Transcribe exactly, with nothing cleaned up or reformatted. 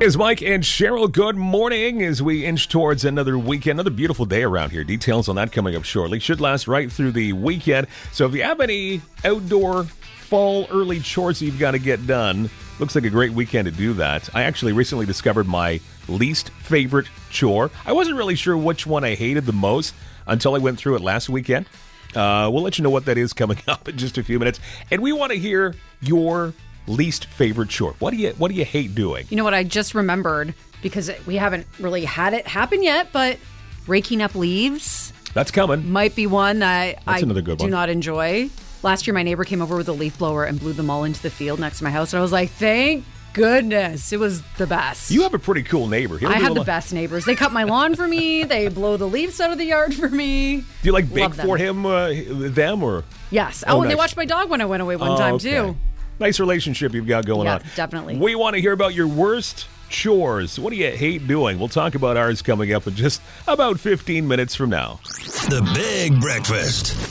Is Mike and Cheryl. Good morning as we inch towards another weekend. Another beautiful day around here. Details on that coming up shortly. Should last right through the weekend. So if you have any outdoor fall early chores that you've got to get done, looks like a great weekend to do that. I actually recently discovered my least favorite chore. I wasn't really sure which one I hated the most until I went through it last weekend. Uh, we'll let you know what that is coming up in just a few minutes. And we want to hear your least favorite chore. What do you What do you hate doing? You know what? I just remembered, because we haven't really had it happen yet, but raking up leaves. That's coming. Might be one that That's I another good do one. not enjoy. Last year, my neighbor came over with a leaf blower and blew them all into the field next to my house, and I was like, thank goodness. It was the best. You have a pretty cool neighbor. He'll I do have a the lot- best neighbors. They cut my lawn for me. They blow the leaves out of the yard for me. Do you like bake Love them. for him, uh, them, or? Yes. Oh, Oh, and they nice. watched my dog when I went away one Oh, time, okay. too. Nice relationship you've got going Yeah, on. definitely. We want to hear about your worst chores. What do you hate doing? We'll talk about ours coming up in just about fifteen minutes from now. The Big Breakfast.